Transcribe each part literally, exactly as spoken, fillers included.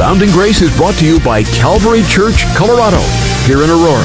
Abounding Grace is brought to you by Calvary Church, Colorado, here in Aurora.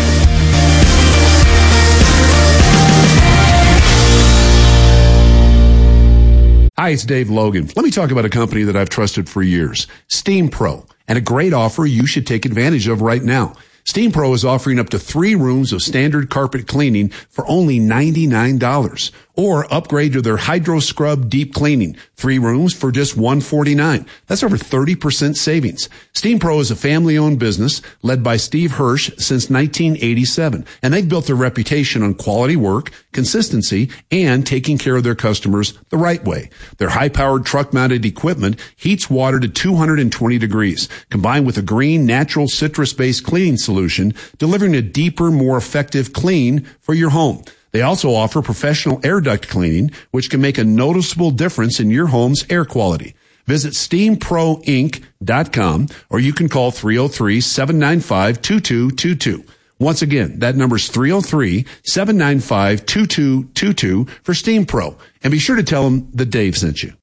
Hi, it's Dave Logan. Let me talk about a company that I've trusted for years, Steam Pro, and a great offer you should take advantage of right now. Steam Pro is offering up to three rooms of standard carpet cleaning for only ninety-nine dollars. Or upgrade to their Hydro Scrub Deep Cleaning. Three rooms for just one hundred forty-nine dollars. That's over thirty percent savings. Steam Pro is a family-owned business led by Steve Hirsch since nineteen eighty-seven. And they've built their reputation on quality work, consistency, and taking care of their customers the right way. Their high-powered truck-mounted equipment heats water to two hundred twenty degrees, combined with a green, natural, citrus-based cleaning solution, delivering a deeper, more effective clean for your home. They also offer professional air duct cleaning, which can make a noticeable difference in your home's air quality. Visit steam pro inc dot com or you can call three oh three, seven nine five, two two two two. Once again, that number is three oh three, seven nine five, two two two two for Steam Pro. And be sure to tell them that Dave sent you.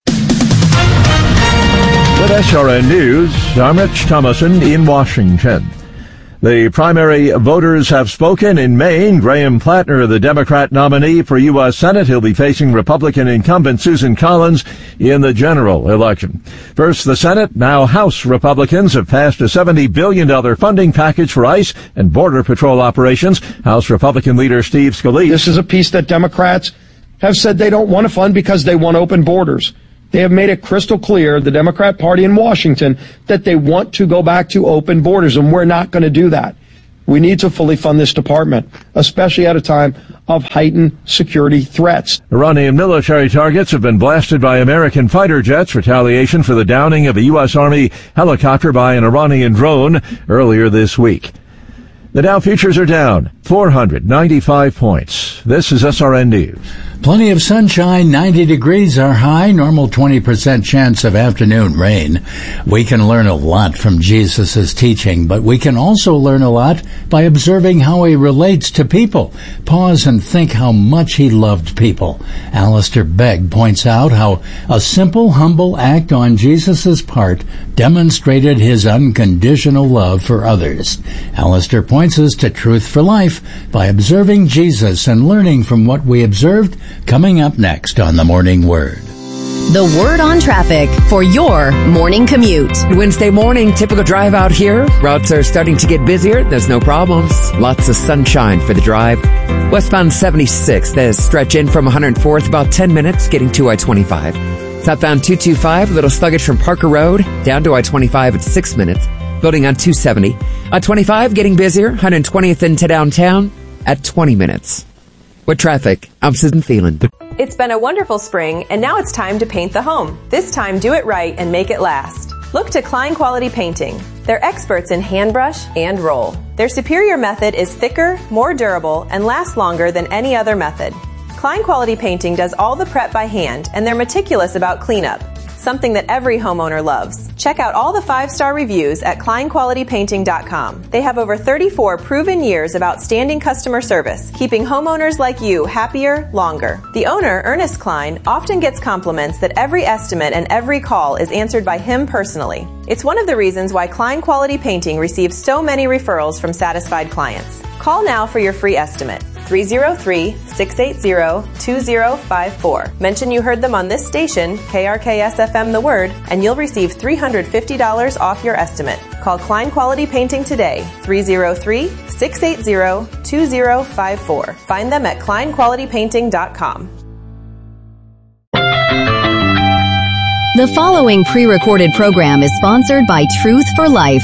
With S R N News, I'm Rich Thomason in Washington. The primary voters have spoken in Maine. Graham Plattner, the Democrat nominee for U S Senate, he'll be facing Republican incumbent Susan Collins in the general election. First, the Senate, now House Republicans have passed a seventy billion dollars funding package for ICE and Border Patrol operations. House Republican leader Steve Scalise. This is a piece that Democrats have said they don't want to fund because they want open borders. They have made it crystal clear, the Democrat Party in Washington, that they want to go back to open borders, and we're not going to do that. We need to fully fund this department, especially at a time of heightened security threats. Iranian military targets have been blasted by American fighter jets, retaliation for the downing of a U S Army helicopter by an Iranian drone earlier this week. The Dow futures are down four hundred ninety-five points. This is S R N News. Plenty of sunshine, ninety degrees are high, normal twenty percent chance of afternoon rain. We can learn a lot from Jesus' teaching, but we can also learn a lot by observing how he relates to people. Pause and think how much he loved people. Alistair Begg points out how a simple, humble act on Jesus' part demonstrated his unconditional love for others. Alistair points us to Truth for Life by observing Jesus and learning from what we observed. Coming up next on The Morning Word. The Word on Traffic for your morning commute. Wednesday morning, typical drive out here. Routes are starting to get busier. There's no problems. Lots of sunshine for the drive. Westbound seventy-six, there's stretch in from one hundred fourth, about ten minutes, getting to I twenty-five. Southbound two twenty-five, a little sluggish from Parker Road, down to I twenty-five at six minutes. Building on two seventy. I twenty-five, getting busier, one hundred twentieth into downtown at twenty minutes. With traffic, I'm Susan Thielen. It's been a wonderful spring, and now it's time to paint the home. This time, do it right and make it last. Look to Klein Quality Painting. They're experts in hand brush and roll. Their superior method is thicker, more durable, and lasts longer than any other method. Klein Quality Painting does all the prep by hand, and they're meticulous about cleanup, something that every homeowner loves. Check out all the five-star reviews at klein quality painting dot com. They have over thirty-four proven years of outstanding customer service, keeping homeowners like you happier longer. The owner, Ernest Klein, often gets compliments that every estimate and every call is answered by him personally. It's one of the reasons why Klein Quality Painting receives so many referrals from satisfied clients. Call now for your free estimate. three oh three, six eight zero, two oh five four. Mention you heard them on this station, K R K S F M The Word, and you'll receive three hundred fifty dollars off your estimate. Call Klein Quality Painting today, three oh three, six eight zero, two oh five four. Find them at klein quality painting dot com. The following pre-recorded program is sponsored by Truth for Life.